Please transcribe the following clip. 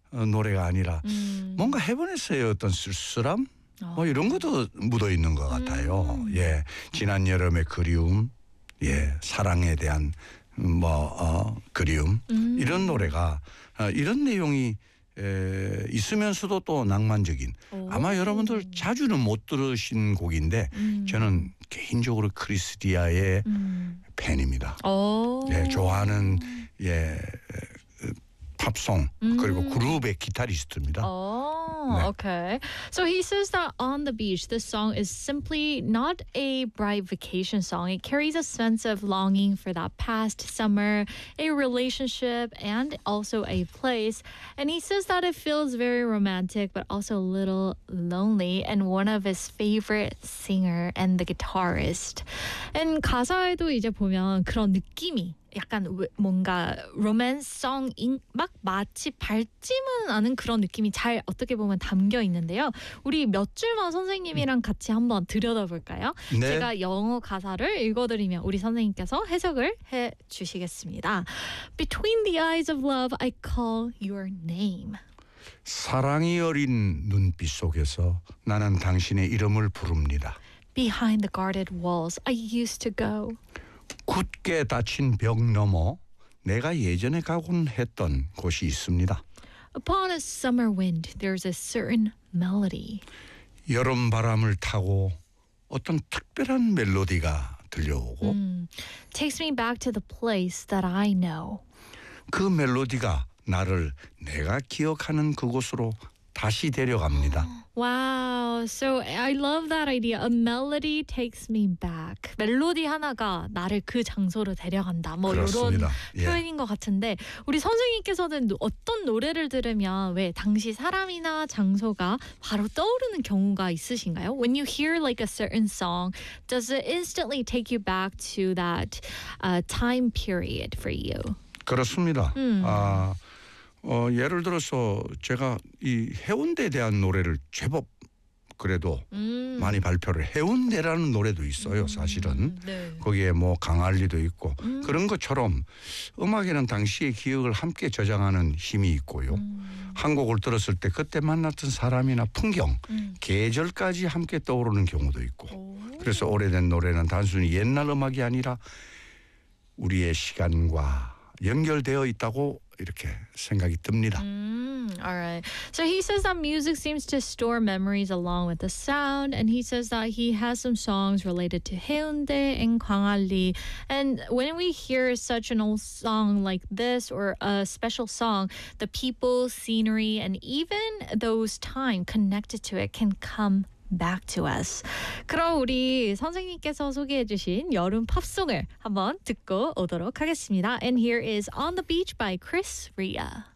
노래가 아니라 뭔가 해변에서의 어떤 쓸쓸함 뭐 이런 것도 묻어 있는 것 같아요. 예, 지난 여름의 그리움, 예, 사랑에 대한 그리움 이런 노래가 이런 내용이 있으면서도 또 낭만적인 아마 여러분들 자주는 못 들으신 곡인데 저는 개인적으로 크리스디아의 팬입니다. 예, 좋아하는 예. 팝송 그리고 그룹의 기타리스트입니다. Oh, okay. So he says that On the Beach, this song is simply not a bright vacation song. It carries a sense of longing for that past summer, a relationship, and also a place. And he says that it feels very romantic, but also a little lonely, and one of his favorite singer and the guitarist. And 가사에도 이제 보면 그런 느낌이 약간 뭔가 로맨스송인 막 마치 밝지는 않은 그런 느낌이 잘 어떻게 보면 담겨 있는데요. 우리 몇 줄만 선생님이랑 같이 한번 들여다볼까요? 네. 제가 영어 가사를 읽어드리면 우리 선생님께서 해석을 해주시겠습니다. Between the eyes of love, I call your name. 사랑이 어린 눈빛 속에서 나는 당신의 이름을 부릅니다. Behind the guarded walls, I used to go. 굳게 닫힌 벽 너머 내가 예전에 가곤 했던 곳이 있습니다. Upon a summer wind, there's a certain melody. 여름 바람을 타고 어떤 특별한 멜로디가 들려오고 Takes me back to the place that I know. 그 멜로디가 나를 내가 기억하는 그곳으로 다시 데려갑니다. Wow, so I love that idea. A melody takes me back. 멜로디 하나가 나를 그 장소로 데려간다. 뭐 그렇습니다. 이런 표현인 것 같은데 우리 선생님께서는 어떤 노래를 들으면 왜 당시 사람이나 장소가 바로 떠오르는 경우가 있으신가요? When you hear like a certain song, does it instantly take you back to that time period for you? 그렇습니다. 예를 들어서 제가 이 해운대에 대한 노래를 제법 그래도 많이 발표를 해운대라는 노래도 있어요. 사실은 네. 거기에 뭐 강할리도 있고 그런 것처럼 음악에는 당시의 기억을 함께 저장하는 힘이 있고요. 한 곡을 들었을 때 그때 만났던 사람이나 풍경, 계절까지 함께 떠오르는 경우도 있고 그래서 오래된 노래는 단순히 옛날 음악이 아니라 우리의 시간과 연결되어 있다고 이렇게 생각이 듭니다. All right. So he says that music seems to store memories along with the sound, and he says that he has some songs related to Haeundae and Gwangalli. And when we hear such an old song like this or a special song, the people, scenery, and even those time connected to it can come back to us. 그럼 우리 선생님께서 소개해주신 여름 팝송을 한번 듣고 오도록 하겠습니다. And here is On the Beach by Chris Ria.